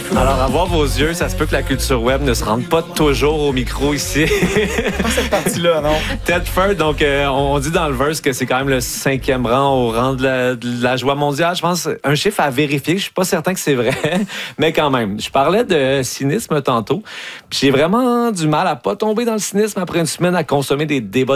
Alors, à voir vos yeux, ça se peut que la culture web ne se rende pas toujours au micro ici. Pas cette partie-là, non? Tedford, donc on dit dans le verse que c'est quand même le 5e rang au rang de la joie mondiale. Je pense un chiffre à vérifier. Je suis pas certain que c'est vrai, mais quand même. Je parlais de cynisme tantôt. Puis j'ai vraiment du mal à pas tomber dans le cynisme après une semaine à consommer des débats